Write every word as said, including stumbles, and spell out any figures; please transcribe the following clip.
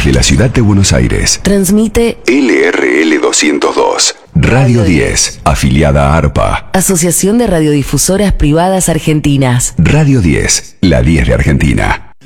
Desde la ciudad de Buenos Aires, transmite L R L doscientos dos, Radio diez, afiliada a ARPA. Asociación de Radiodifusoras Privadas Argentinas. Radio diez, la diez de Argentina.